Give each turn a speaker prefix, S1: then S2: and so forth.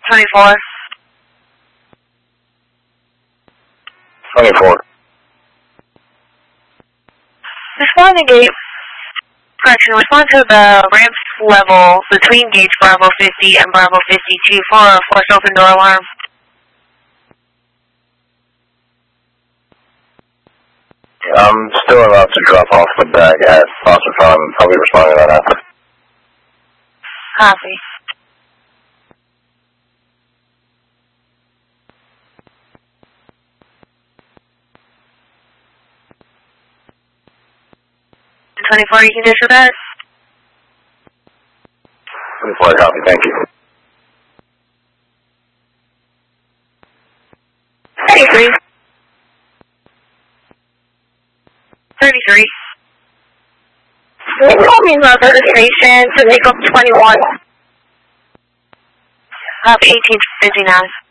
S1: 24.
S2: 24.
S1: Respond to gate. Correction, respond to the ramp level between gates Bravo 50 and Bravo 52 for a forced open door alarm.
S2: I'm still about to drop off the bag at Foster Farm. I'll be responding to that after.
S1: Copy. And 24, you can issue that?
S2: 24, copy, thank you.
S1: 33. 33. Can you call me another station to make up 21? 1859.